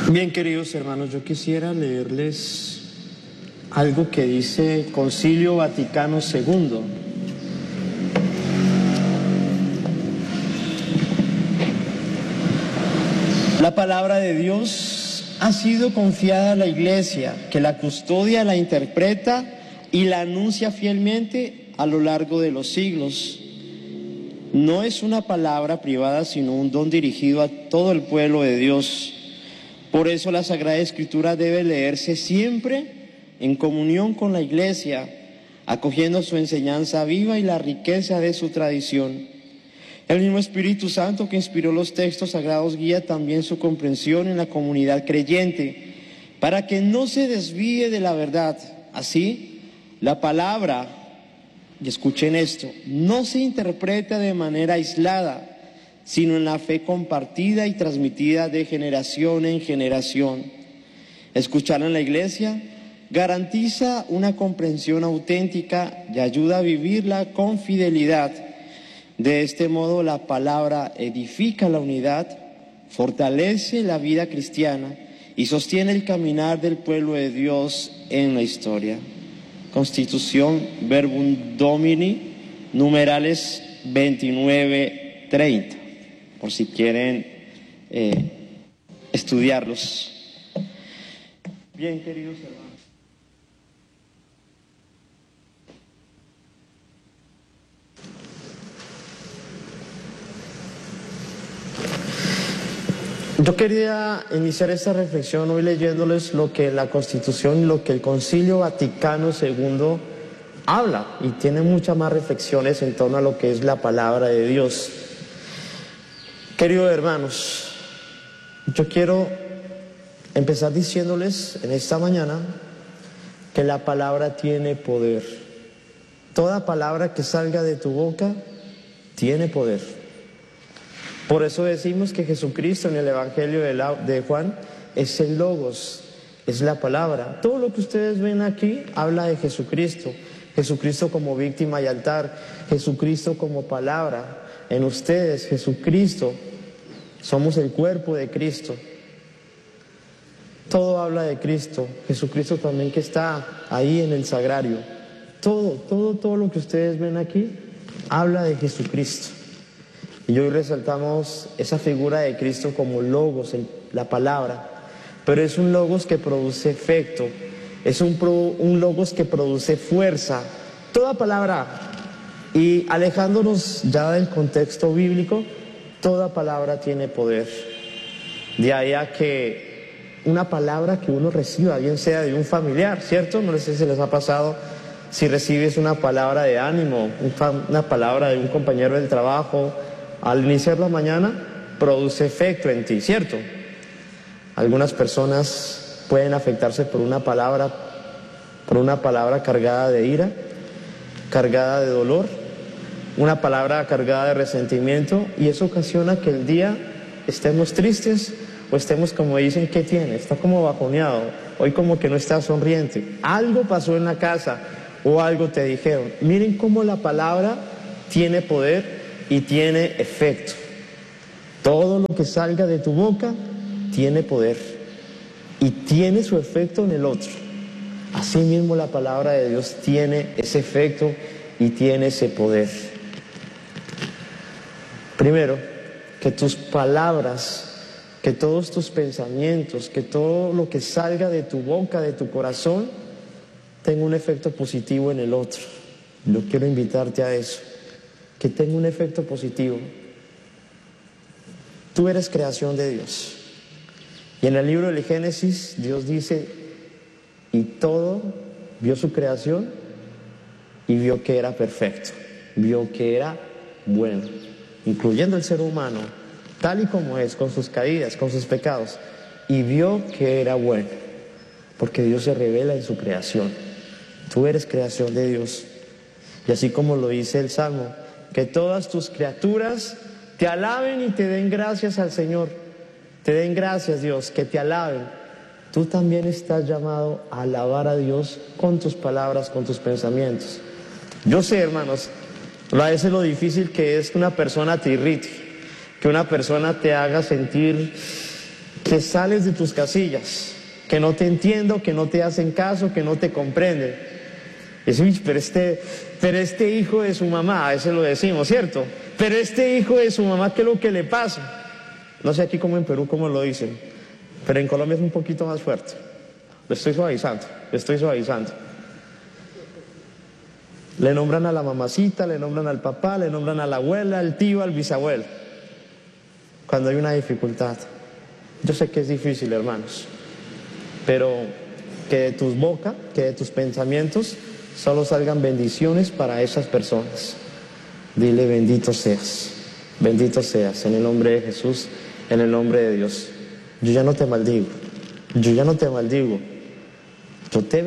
Bien, queridos hermanos, yo quisiera leerles algo que dice Concilio Vaticano II. La palabra de Dios ha sido confiada a la Iglesia, que la custodia, la interpreta y la anuncia fielmente a lo largo de los siglos. No es una palabra privada, sino un don dirigido a todo el pueblo de Dios. Por eso la Sagrada Escritura debe leerse siempre en comunión con la Iglesia, acogiendo su enseñanza viva y la riqueza de su tradición. El mismo Espíritu Santo que inspiró los textos sagrados guía también su comprensión en la comunidad creyente, para que no se desvíe de la verdad. Así, la palabra, y escuchen esto, no se interpreta de manera aislada, sino en la fe compartida y transmitida de generación en generación. Escucharla en la Iglesia garantiza una comprensión auténtica y ayuda a vivirla con fidelidad. De este modo, la palabra edifica la unidad, fortalece la vida cristiana y sostiene el caminar del pueblo de Dios en la historia. Constitución Verbum Domini, numerales 29-30, por si quieren estudiarlos. Bien, queridos hermanos. Yo quería iniciar esta reflexión hoy leyéndoles lo que la Constitución, lo que el Concilio Vaticano II habla, y tiene muchas más reflexiones en torno a lo que es la palabra de Dios. Queridos hermanos, yo quiero empezar diciéndoles en esta mañana que la palabra tiene poder. Toda palabra que salga de tu boca tiene poder. Por eso decimos que Jesucristo en el Evangelio de Juan es el Logos, es la palabra. Todo lo que ustedes ven aquí habla de Jesucristo. Jesucristo como víctima y altar, Jesucristo como palabra. En ustedes, Jesucristo, somos el cuerpo de Cristo. Todo habla de Cristo. Jesucristo también que está ahí en el sagrario. Todo lo que ustedes ven aquí habla de Jesucristo. Y hoy resaltamos esa figura de Cristo como Logos, la palabra. Pero es un Logos que produce efecto, es un Logos que produce fuerza. Toda palabra, y alejándonos ya del contexto bíblico, toda palabra tiene poder. De ahí a que una palabra que uno reciba, bien sea de un familiar, ¿cierto? No sé si les ha pasado, si recibes una palabra de ánimo, una palabra de un compañero del trabajo, al iniciar la mañana, produce efecto en ti, ¿cierto? Algunas personas pueden afectarse por una palabra cargada de ira, cargada de dolor, una palabra cargada de resentimiento, y eso ocasiona que el día estemos tristes o estemos, como dicen, ¿qué tiene? Está como bajoneado, hoy como que no está sonriente. Algo pasó en la casa o algo te dijeron. Miren cómo la palabra tiene poder y tiene efecto. Todo lo que salga de tu boca tiene poder y tiene su efecto en el otro. Asimismo, la palabra de Dios tiene ese efecto y tiene ese poder. Primero, que tus palabras, que todos tus pensamientos, que todo lo que salga de tu boca, de tu corazón, tenga un efecto positivo en el otro. Yo quiero invitarte a eso, que tenga un efecto positivo. Tú eres creación de Dios. Y en el libro del Génesis, Dios dice, y todo vio su creación y vio que era perfecto, vio que era bueno, incluyendo el ser humano, tal y como es, con sus caídas, con sus pecados, y vio que era bueno, porque Dios se revela en su creación. Tú eres creación de Dios. Y así como lo dice el Salmo, que todas tus criaturas te alaben y te den gracias al Señor. Te den gracias, Dios, que te alaben. Tú también estás llamado a alabar a Dios con tus palabras, con tus pensamientos. Yo sé, hermanos, a veces lo difícil que es que una persona te irrite, que una persona te haga sentir que sales de tus casillas, que no te entiendo, que no te hacen caso, que no te comprenden. Es, pero este hijo de su mamá, a veces lo decimos, ¿cierto? Pero este hijo de su mamá, ¿qué es lo que le pasa? No sé aquí como en Perú cómo lo dicen, pero en Colombia es un poquito más fuerte. Lo estoy suavizando. Le nombran a la mamacita, le nombran al papá, le nombran a la abuela, al tío, al bisabuelo. Cuando hay una dificultad. Yo sé que es difícil, hermanos, pero que de tus bocas, que de tus pensamientos solo salgan bendiciones para esas personas. Dile bendito seas en el nombre de Jesús, en el nombre de Dios. Yo ya no te maldigo, yo te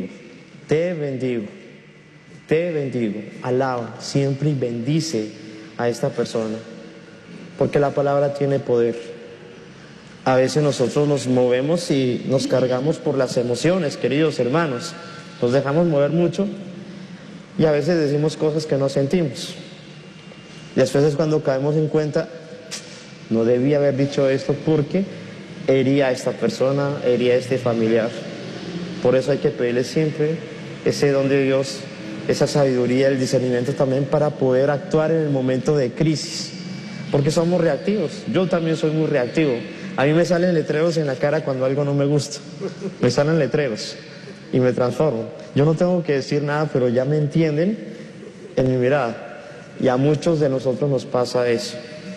bendigo, alaba siempre y bendice a esta persona, porque la palabra tiene poder. A veces nosotros nos movemos y nos cargamos por las emociones, queridos hermanos, nos dejamos mover mucho y a veces decimos cosas que no sentimos. Y después es cuando caemos en cuenta, no debía haber dicho esto porque hería a esta persona, hería a este familiar. Por eso hay que pedirle siempre ese don de Dios, esa sabiduría, el discernimiento también para poder actuar en el momento de crisis. Porque somos reactivos, yo también soy muy reactivo. A mí me salen letreros en la cara cuando algo no me gusta. Me salen letreros y me transformo. Yo no tengo que decir nada, pero ya me entienden en mi mirada. Y a muchos de nosotros nos pasa eso.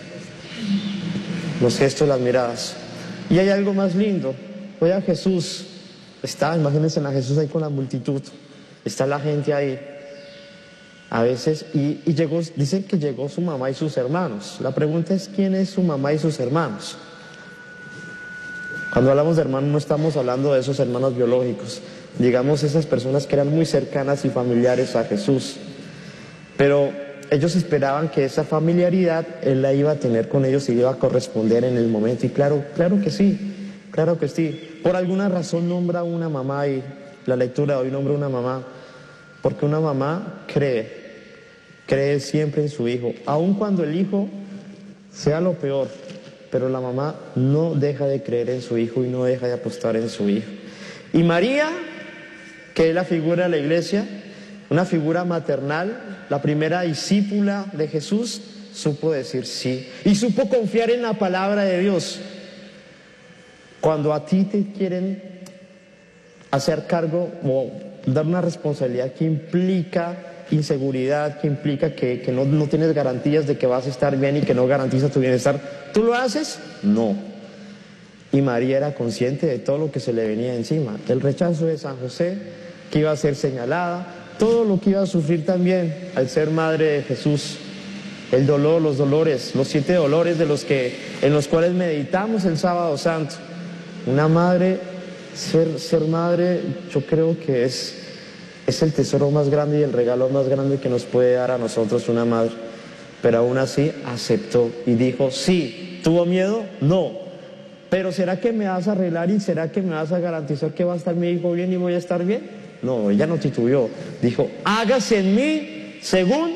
Los gestos, las miradas. Y hay algo más lindo. Hoy a Jesús imagínense a Jesús ahí con la multitud. Está la gente ahí. A veces, dicen que llegó su mamá y sus hermanos. La pregunta es, ¿quién es su mamá y sus hermanos? Cuando hablamos de hermanos no estamos hablando de esos hermanos biológicos. Digamos esas personas que eran muy cercanas y familiares a Jesús. Pero ellos esperaban que esa familiaridad Él la iba a tener con ellos y iba a corresponder en el momento. Y claro que sí. Por alguna razón nombra una mamá y la lectura de hoy nombra una mamá. Porque una mamá cree siempre en su hijo. Aun cuando el hijo sea lo peor, pero la mamá no deja de creer en su hijo y no deja de apostar en su hijo. Y María, que es la figura de la iglesia, una figura maternal, la primera discípula de Jesús, supo decir sí y supo confiar en la palabra de Dios. Cuando a ti te quieren hacer cargo o dar una responsabilidad que implica inseguridad, que implica que no tienes garantías de que vas a estar bien y que no garantiza tu bienestar, ¿tú lo haces? No. Y María era consciente de todo lo que se le venía encima, el rechazo de San José, que iba a ser señalada, todo lo que iba a sufrir también al ser madre de Jesús, el dolor, los dolores, los 7 dolores en los cuales meditamos el Sábado Santo. Una madre, ser madre, yo creo que es el tesoro más grande y el regalo más grande que nos puede dar a nosotros una madre. Pero aún así aceptó y dijo, sí. ¿Tuvo miedo? No. Pero ¿será que me vas a arreglar y será que me vas a garantizar que va a estar mi hijo bien y voy a estar bien? No, ella no titubeó. Dijo, hágase en mí según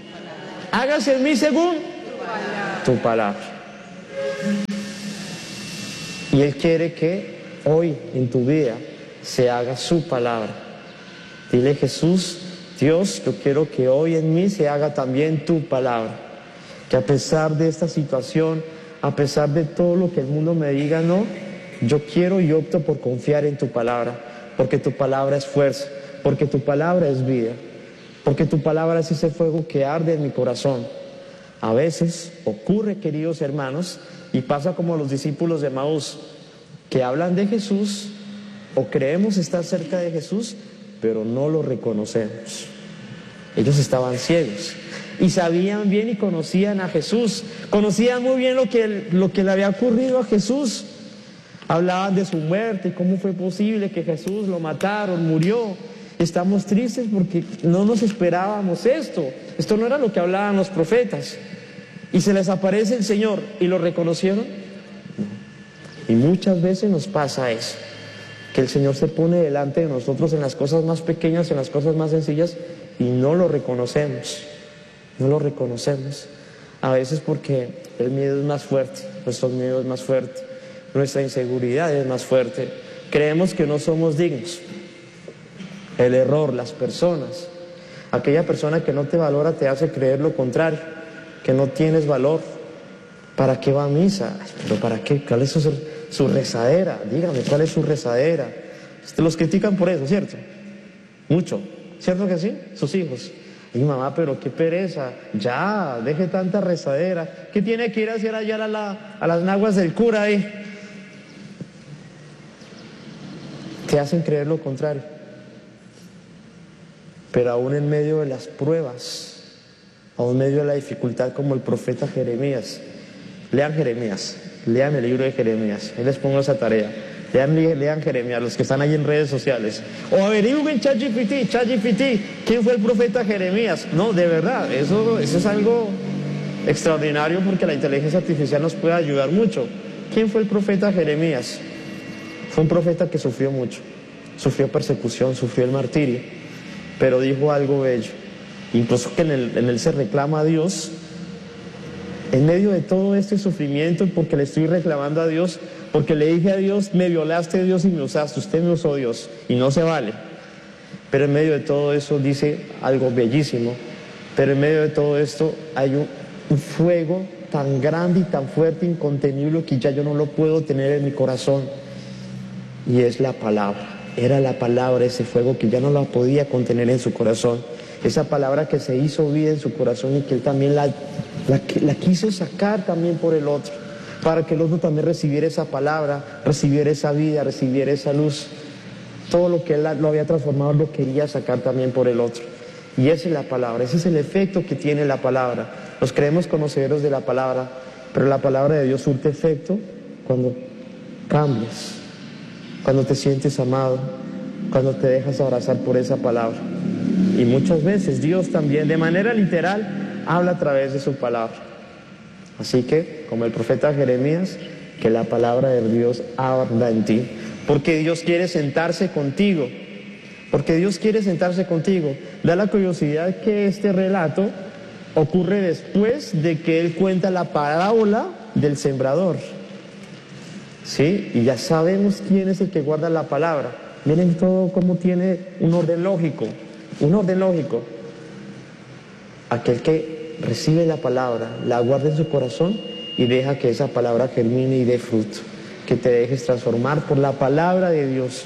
tu palabra. Y Él quiere que hoy en tu vida se haga su palabra. Dile, Jesús, Dios, yo quiero que hoy en mí se haga también tu palabra. Que a pesar de esta situación, a pesar de todo lo que el mundo me diga, no, yo quiero y opto por confiar en tu palabra, porque tu palabra es fuerza, porque tu palabra es vida, porque tu palabra es ese fuego que arde en mi corazón. A veces ocurre, queridos hermanos, y pasa como los discípulos de Emaús, que hablan de Jesús o creemos estar cerca de Jesús, pero no lo reconocemos. Ellos estaban ciegos y sabían bien y conocían a Jesús, conocían muy bien lo que le había ocurrido a Jesús. Hablaban de su muerte, cómo fue posible que Jesús lo mataron, murió. Estamos tristes porque no nos esperábamos esto no era lo que hablaban los profetas. Y se les aparece el Señor y lo reconocieron. Y muchas veces nos pasa eso, que el Señor se pone delante de nosotros en las cosas más pequeñas, en las cosas más sencillas, y no lo reconocemos. A veces porque el miedo es más fuerte, nuestro miedo es más fuerte, nuestra inseguridad es más fuerte. Creemos que no somos dignos. El error, las personas. Aquella persona que no te valora te hace creer lo contrario, que no tienes valor. ¿Para qué va a misa? ¿Pero para qué? ¿Cuál es su rezadera? Dígame, ¿cuál es su rezadera? Los critican por eso, ¿cierto? Mucho. ¿Cierto que sí? Sus hijos. Y mamá, pero qué pereza. Ya, deje tanta rezadera. ¿Qué tiene que ir a hacer allá a las naguas del cura ahí? Te hacen creer lo contrario. Pero aún en medio de las pruebas, aún en medio de la dificultad, como el profeta Jeremías. Lean Jeremías, lean el libro de Jeremías. Yo les pongo esa tarea. Lean Jeremías, los que están ahí en redes sociales. O averigüen ChatGPT, ¿quién fue el profeta Jeremías? No, de verdad, eso es algo extraordinario, porque la inteligencia artificial nos puede ayudar mucho. ¿Quién fue el profeta Jeremías? Fue un profeta que sufrió mucho, sufrió persecución, sufrió el martirio, pero dijo algo bello. Incluso que en él se reclama a Dios. En medio de todo este sufrimiento, porque le estoy reclamando a Dios, porque le dije a Dios, me violaste Dios y me usaste, usted me usó Dios, y no se vale. Pero en medio de todo eso dice algo bellísimo, pero en medio de todo esto hay un fuego tan grande y tan fuerte, incontenible, que ya yo no lo puedo tener en mi corazón, y es la palabra. Era la palabra, ese fuego que ya no la podía contener en su corazón, esa palabra que se hizo vida en su corazón y que él también la quiso sacar también por el otro, para que el otro también recibiera esa palabra, recibiera esa vida, recibiera esa luz. Todo lo que él lo había transformado lo quería sacar también por el otro. Y esa es la palabra, ese es el efecto que tiene la palabra. Nos creemos conocedores de la palabra, pero la palabra de Dios surte efecto cuando cambias, cuando te sientes amado, cuando te dejas abrazar por esa palabra. Y muchas veces Dios también, de manera literal, habla a través de su palabra. Así que, como el profeta Jeremías, que la palabra de Dios arda en ti, porque Dios quiere sentarse contigo, porque Dios quiere sentarse contigo. Da la curiosidad que este relato ocurre después de que él cuenta la parábola del sembrador, ¿sí? Y ya sabemos quién es el que guarda la palabra. Miren todo cómo tiene un orden lógico, aquel que recibe la palabra, la guarda en su corazón y deja que esa palabra germine y dé fruto, que te dejes transformar por la palabra de Dios,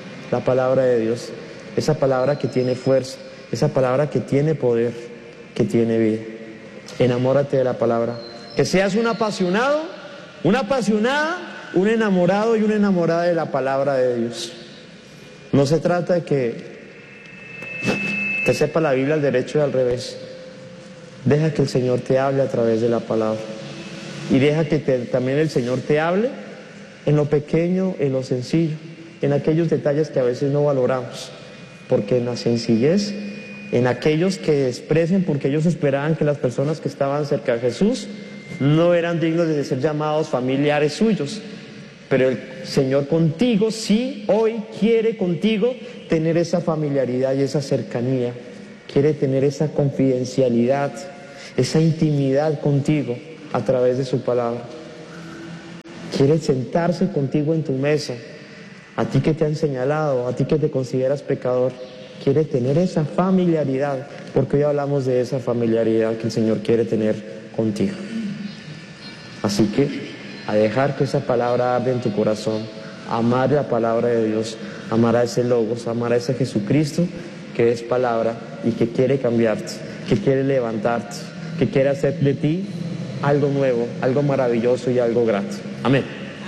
esa palabra que tiene fuerza, esa palabra que tiene poder, que tiene vida. Enamórate de la palabra, que seas un apasionado, una apasionada, un enamorado y una enamorada de la palabra de Dios. No se trata de que te sepa la Biblia al derecho y al revés. Deja que el Señor te hable a través de la palabra. Y deja que también el Señor te hable en lo pequeño, en lo sencillo, en aquellos detalles que a veces no valoramos. Porque en la sencillez, en aquellos que desprecian, porque ellos esperaban que las personas que estaban cerca de Jesús no eran dignos de ser llamados familiares suyos. Pero el Señor contigo, sí, hoy quiere contigo tener esa familiaridad y esa cercanía. Quiere tener esa confidencialidad, esa intimidad contigo a través de su palabra. Quiere sentarse contigo en tu mesa, a ti que te han señalado, a ti que te consideras pecador. Quiere tener esa familiaridad, porque hoy hablamos de esa familiaridad que el Señor quiere tener contigo. Así que a dejar que esa palabra arde en tu corazón, amar la palabra de Dios, amar a ese Logos, amar a ese Jesucristo que es palabra y que quiere cambiarte, que quiere levantarte, que quiere hacer de ti algo nuevo, algo maravilloso y algo grato. Amén.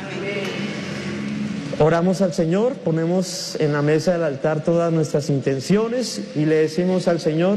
Oramos al Señor, ponemos en la mesa del altar todas nuestras intenciones y le decimos al Señor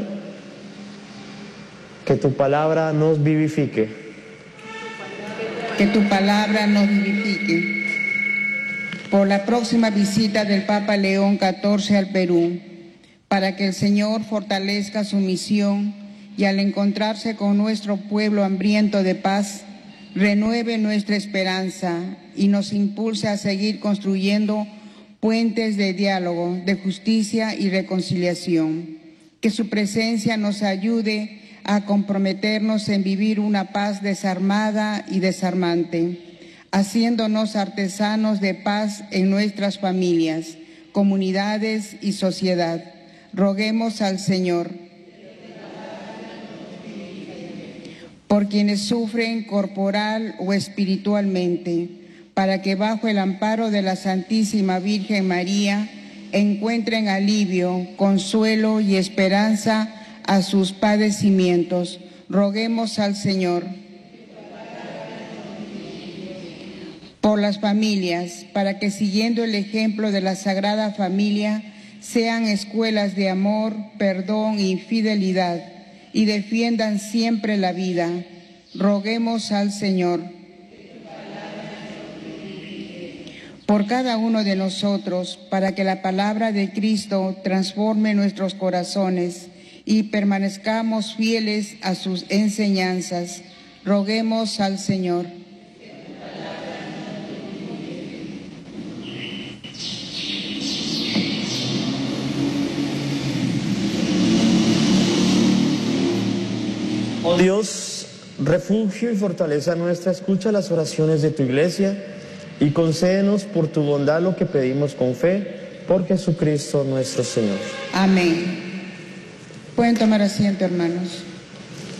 que tu palabra nos vivifique. Que tu palabra nos vivifique. Por la próxima visita del Papa León XIV al Perú, para que el Señor fortalezca su misión y al encontrarse con nuestro pueblo hambriento de paz, renueve nuestra esperanza y nos impulse a seguir construyendo puentes de diálogo, de justicia y reconciliación. Que su presencia nos ayude a comprometernos en vivir una paz desarmada y desarmante, haciéndonos artesanos de paz en nuestras familias, comunidades y sociedad. Roguemos al Señor. Por quienes sufren corporal o espiritualmente, para que bajo el amparo de la Santísima Virgen María encuentren alivio, consuelo y esperanza a sus padecimientos. Roguemos al Señor. Por las familias, para que siguiendo el ejemplo de la Sagrada Familia, sean escuelas de amor, perdón y fidelidad, y defiendan siempre la vida. Roguemos al Señor. Por cada uno de nosotros, para que la palabra de Cristo transforme nuestros corazones y permanezcamos fieles a sus enseñanzas. Roguemos al Señor. Oh Dios, refugio y fortaleza nuestra, escucha las oraciones de tu iglesia y concédenos por tu bondad lo que pedimos con fe, por Jesucristo nuestro Señor. Amén. Pueden tomar asiento, hermanos.